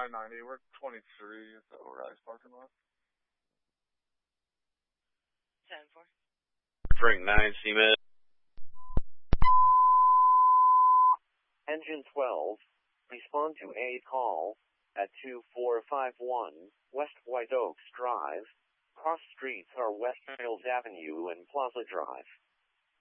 990. We're 23 at the O'Reilly's parking lot. 10-4. Frank 9, CMed. Engine 12, respond to a call at 2451 West White Oaks Drive. Cross streets are West Hills Avenue and Plaza Drive.